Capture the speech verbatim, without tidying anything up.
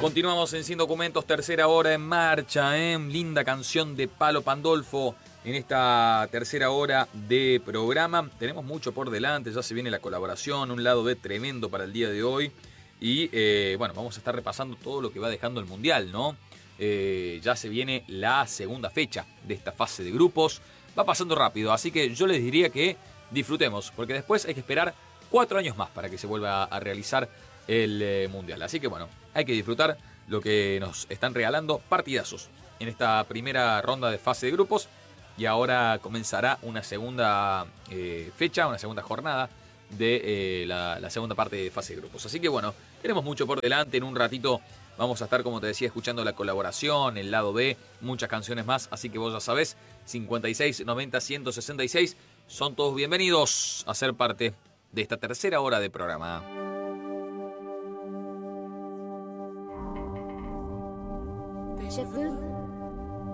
Continuamos en Sin Documentos, tercera hora en marcha, ¿eh? Linda canción de Palo Pandolfo en esta tercera hora de programa. Tenemos mucho por delante, ya se viene la colaboración, un lado B tremendo para el día de hoy. Y eh, bueno, vamos a estar repasando todo lo que va dejando el Mundial, ¿no? Eh, ya se viene la segunda fecha de esta fase de grupos. Va pasando rápido, así que yo les diría que disfrutemos, porque después hay que esperar cuatro años más para que se vuelva a realizar el eh, Mundial. Así que bueno, hay que disfrutar lo que nos están regalando, partidazos en esta primera ronda de fase de grupos. Y ahora comenzará una segunda eh, fecha, una segunda jornada de eh, la, la segunda parte de fase de grupos. Así que bueno, tenemos mucho por delante. En un ratito vamos a estar, como te decía, escuchando la colaboración, el lado B, muchas canciones más. Así que vos ya sabés, cincuenta y seis, noventa, ciento sesenta y seis, son todos bienvenidos a ser parte de esta tercera hora de programa. Deja vu